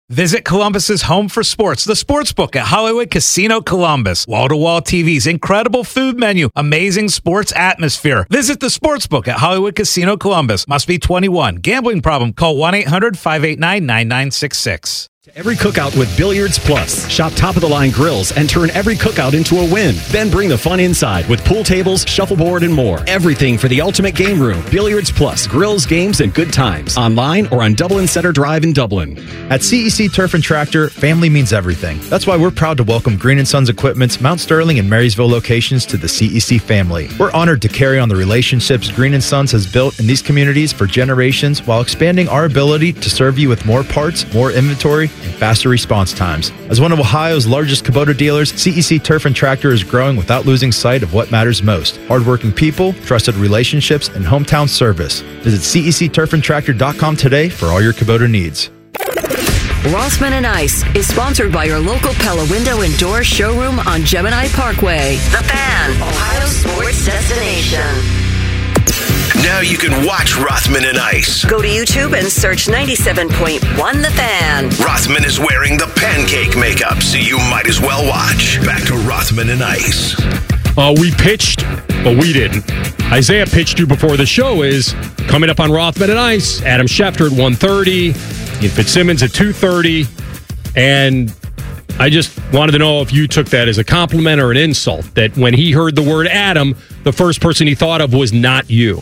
Visit Columbus's home for sports, the Sportsbook at Hollywood Casino Columbus. Wall-to-wall TVs, incredible food menu, amazing sports atmosphere. Visit the Sportsbook at Hollywood Casino Columbus. Must be 21. Gambling problem? Call 1-800-589-9966. Every cookout with Billiards Plus. Shop top-of-the-line grills and turn every cookout into a win. Then bring the fun inside with pool tables, shuffleboard, and more. Everything for the ultimate game room. Billiards Plus. Grills, games, and good times. Online or on Dublin Center Drive in Dublin. At CEC Turf and Tractor, family means everything. That's why we're proud to welcome Green & Sons Equipment's Mount Sterling and Marysville locations to the CEC family. We're honored to carry on the relationships Green & Sons has built in these communities for generations while expanding our ability to serve you with more parts, more inventory, and faster response times. As one of Ohio's largest Kubota dealers, CEC Turf and Tractor is growing without losing sight of what matters most: hardworking people, trusted relationships, and hometown service. Visit CECTurfandTractor.com today for all your Kubota needs. Rothman and Ice is sponsored by your local Pella Window and Door showroom on Gemini Parkway. The Fan, Ohio's sports destination. Now you can watch Rothman and Ice. Go to YouTube and search 97.1 The Fan. Rothman is wearing the pancake makeup, so you might as well watch. Back to Rothman and Ice. We pitched, but we didn't. Isaiah pitched you before the show is coming up on Rothman and Ice. Adam Schefter at 1:30, Ian Fitzsimmons at 2:30, and I just wanted to know if you took that as a compliment or an insult, that when he heard the word Adam, the first person he thought of was not you.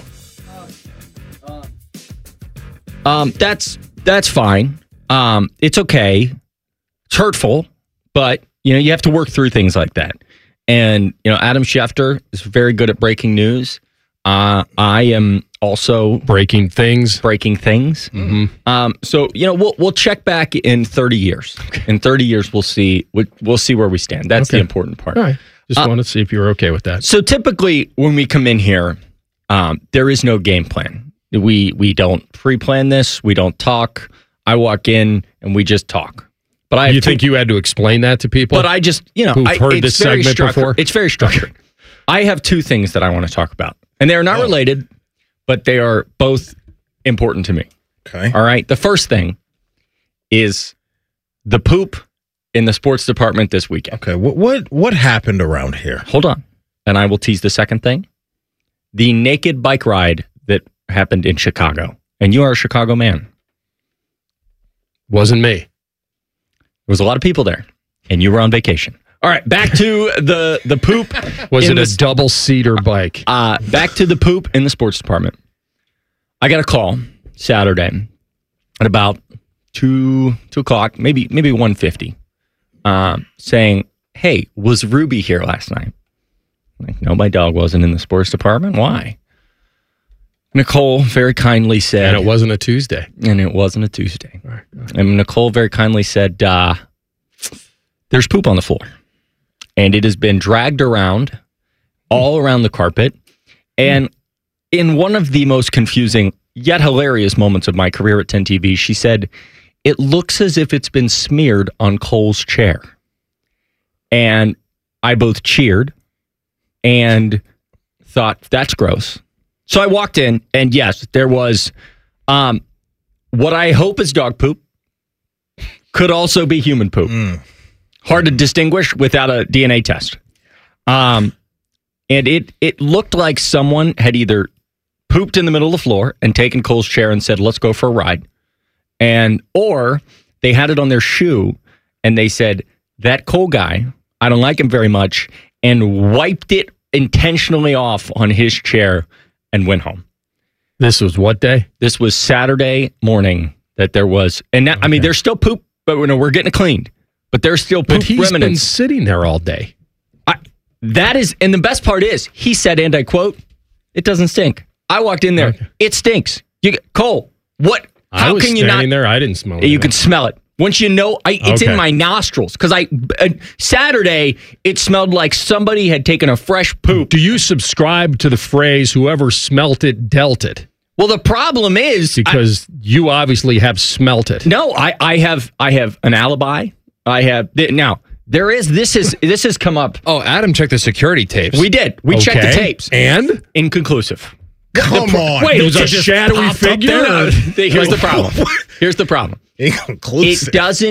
That's fine. It's okay. It's hurtful, but you have to work through things like that. And Adam Schefter is very good at breaking news. I am also breaking things. Mm-hmm. So we'll check back in 30 years. Okay. In 30 years, we'll see where we stand. That's the important part. All right. Just wanted to see if you were okay with that. So typically, when we come in here, there is no game plan. We don't pre-plan this. We don't talk. I walk in and we just talk. But you think you had to explain that to people? But I just, who've heard this segment before? It's very structured. I have two things that I want to talk about. And they are not related, but they are both important to me. Okay. All right. The first thing is the poop in the sports department this weekend. Okay. What happened around here? Hold on. And I will tease the second thing. The naked bike ride that happened in Chicago. And you are a Chicago man. Wasn't me. There was a lot of people there. And you were on vacation. All right, back to the poop. Was it a double-seater bike? Back to the poop in the sports department. I got a call Saturday at about 2 o'clock, maybe 1:50, saying, "Hey, was Ruby here last night?" I'm like, no, my dog wasn't in the sports department. Why? Nicole very kindly said... And it wasn't a Tuesday. And Nicole very kindly said, there's poop on the floor. And it has been dragged around, all around the carpet. And in one of the most confusing, yet hilarious moments of my career at 10 TV, she said, it looks as if it's been smeared on Cole's chair. And I both cheered and thought, that's gross. So I walked in, and yes, there was what I hope is dog poop, could also be human poop. Hard to distinguish without a DNA test. And it looked like someone had either pooped in the middle of the floor and taken Cole's chair and said, let's go for a ride. Or they had it on their shoe and they said, that Cole guy, I don't like him very much, and wiped it intentionally off on his chair and went home. This was what day? This was Saturday morning that there was. And now, I mean, there's still poop, but we're getting it cleaned. But there's still poop remnants. But he's been sitting there all day. That is, and the best part is, he said, and I quote, it doesn't stink. I walked in there. Okay. It stinks. Cole, what? How can you not? I was standing there. I didn't smell it. You could smell it. Once you know, it's in my nostrils. Because Saturday, it smelled like somebody had taken a fresh poop. Do you subscribe to the phrase, whoever smelt it, dealt it? Well, the problem is... Because you obviously have smelt it. No, I have an alibi. I have... Now, this has come up. Oh, Adam checked the security tapes. We did. We checked the tapes. And? Inconclusive. Come on. Wait, it was a shadowy figure? Here's the problem. Here's the problem. Inconclusive. It doesn't